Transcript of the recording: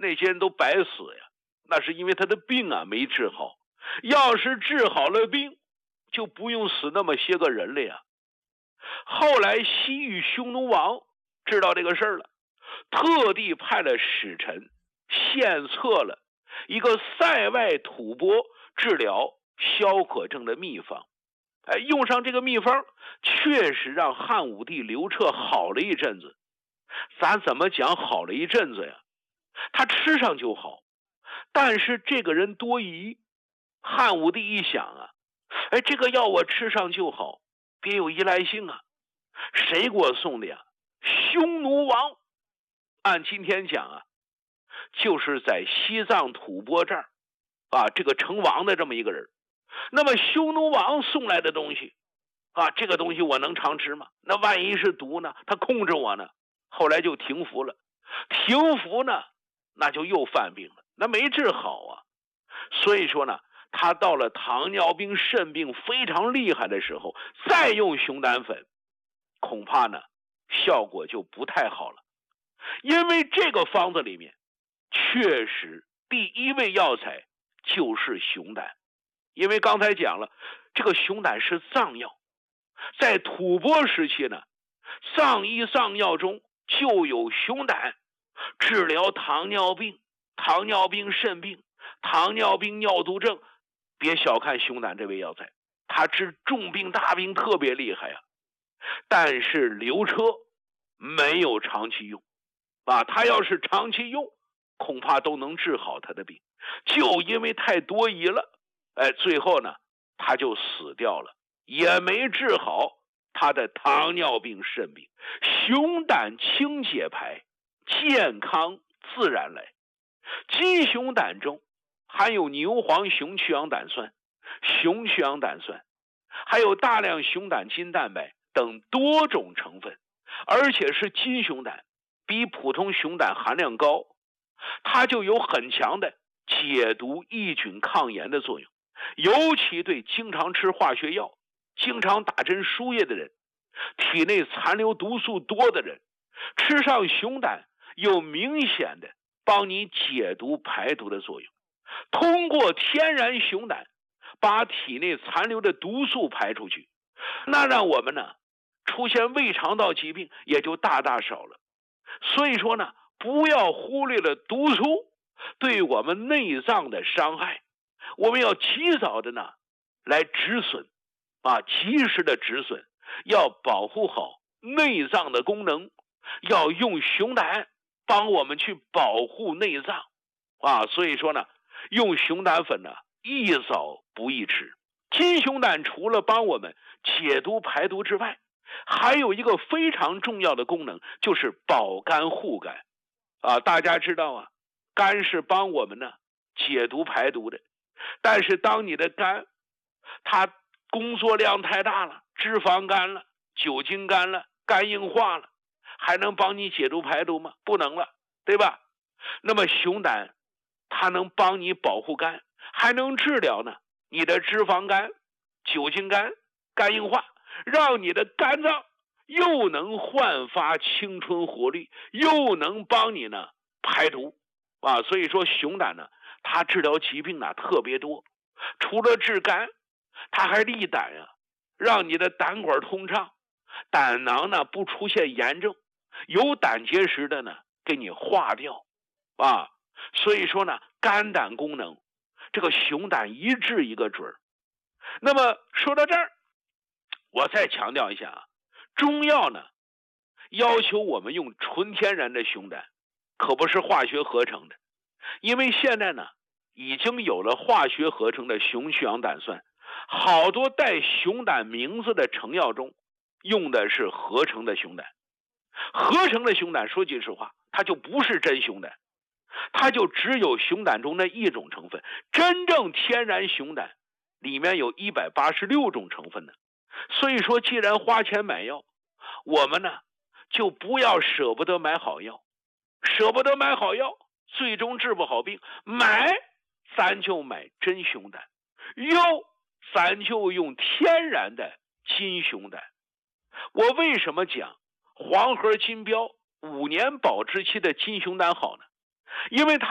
那些人都白死呀，那是因为他的病啊没治好。要是治好了病，就不用死那么些个人了呀。后来西域匈奴王知道这个事儿了，特地派了使臣献策了一个塞外吐蕃治疗消渴症的秘方。用上这个秘方，确实让汉武帝刘彻好了一阵子。咱怎么讲好了一阵子呀？他吃上就好，但是这个人多疑。汉武帝一想啊，这个药我吃上就好，别有依赖性啊。谁给我送的呀？匈奴王。按今天讲啊，就是在西藏吐蕃这儿这个成王的这么一个人。那么匈奴王送来的东西这个东西我能常吃吗？那万一是毒呢？他控制我呢？后来就停服了。停服呢，那就又犯病了，那没治好啊。所以说呢，他到了糖尿病肾病非常厉害的时候，再用熊胆粉，恐怕呢效果就不太好了。因为这个方子里面确实第一味药材就是熊胆。因为刚才讲了，这个熊胆是藏药，在吐蕃时期呢，藏医藏药中就有熊胆治疗糖尿病、糖尿病肾病、糖尿病尿毒症。别小看熊胆这味药材，它治重病大病特别厉害啊。但是刘彻没有长期用他要是长期用，恐怕都能治好他的病。就因为太多疑了，最后呢他就死掉了，也没治好他的糖尿病肾病。熊胆清解排，健康自然来。鸡熊胆中含有牛黄熊去氧胆酸、熊去氧胆酸，还有大量熊胆筋蛋白等多种成分，而且是金熊胆，比普通熊胆含量高，它就有很强的解毒抑菌抗炎的作用。尤其对经常吃化学药、经常打针输液的人，体内残留毒素多的人，吃上熊胆有明显的帮你解毒排毒的作用。通过天然熊胆把体内残留的毒素排出去，那让我们呢出现胃肠道疾病也就大大少了。所以说呢，不要忽略了毒素对我们内脏的伤害，我们要及早的呢来止损及时的止损，要保护好内脏的功能，要用熊胆帮我们去保护内脏所以说呢，用熊胆粉呢宜早不宜迟。金熊胆除了帮我们解毒排毒之外，还有一个非常重要的功能，就是保肝护肝大家知道肝是帮我们呢解毒排毒的。但是当你的肝它工作量太大了，脂肪肝了、酒精肝了、肝硬化了，还能帮你解毒排毒吗？不能了，对吧？那么熊胆它能帮你保护肝，还能治疗呢你的脂肪肝、酒精肝、肝硬化，让你的肝脏又能焕发青春活力，又能帮你呢排毒所以说熊胆呢，它治疗疾病呢特别多。除了治肝，它还利胆让你的胆管通畅，胆囊呢不出现炎症，有胆结石的呢给你化掉所以说呢，肝胆功能这个熊胆一治一个准。那么说到这儿，我再强调一下中药呢要求我们用纯天然的熊胆，可不是化学合成的。因为现在呢已经有了化学合成的熊去氧胆酸，好多带熊胆名字的成药中用的是合成的熊胆。合成的熊胆说句实话，它就不是真熊胆，它就只有熊胆中的一种成分。真正天然熊胆里面有186种成分呢。所以说既然花钱买药，我们呢就不要舍不得买好药。舍不得买好药，最终治不好病，买咱就买真熊胆，用咱就用天然的金熊胆。我为什么讲黄河金标5年保质期的金熊胆好呢？因为它